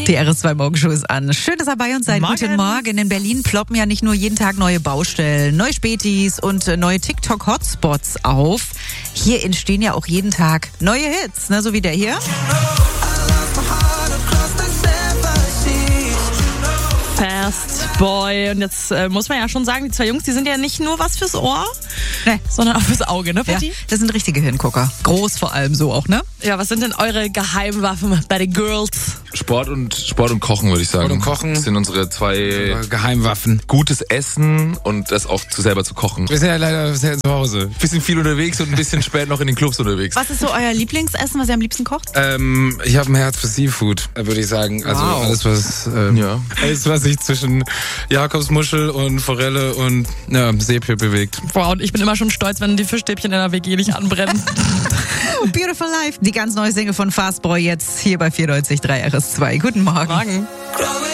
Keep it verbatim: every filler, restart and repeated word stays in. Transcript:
Die R S zwei Morgenshow ist an. Schön, dass ihr bei uns seid. Morgen. Guten Morgen. In Berlin ploppen ja nicht nur jeden Tag neue Baustellen, neue Spätis und neue TikTok-Hotspots auf. Hier entstehen ja auch jeden Tag neue Hits, ne? So wie der hier. Fast Boy. Und jetzt äh, muss man ja schon sagen, die zwei Jungs, die sind ja nicht nur was fürs Ohr, Nee. sondern auch fürs Auge, ne, Ja, Patti? das sind richtige Hingucker. Groß vor allem so auch, ne? Ja, was sind denn eure Geheimwaffen bei den Girls? Sport und Sport und Kochen, würde ich sagen. Sport und Kochen. Das sind unsere zwei Geheimwaffen. gutes Essen und das auch zu selber zu kochen. Wir sind ja leider sehr zu Hause. Bisschen viel unterwegs und ein bisschen spät noch in den Clubs unterwegs. Was ist so euer Lieblingsessen, was ihr am liebsten kocht? Ähm, ich habe ein Herz für Seafood, würde ich sagen. Also Wow. alles, was ähm, Ja. alles, was sich zwischen Jakobsmuschel und Forelle und ja, Sepie bewegt. Boah, und ich bin immer schon stolz, wenn die Fischstäbchen in der W G nicht anbrennen. Beautiful Life, die ganz neue Single von Fast Boy jetzt hier bei vierundneunzig Komma drei R S zwei. Guten Morgen. Morgen. Growing